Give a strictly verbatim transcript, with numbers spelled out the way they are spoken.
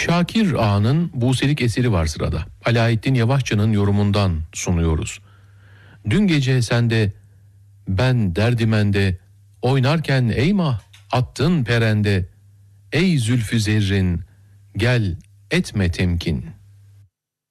Şakir Ağa'nın Buselik eseri var sırada. Alaeddin Yavaşçı'nın yorumundan sunuyoruz. Dün gece sende, ben derdimende, oynarken eymah attın perende, ey zülfü zerrin, gel etme temkin.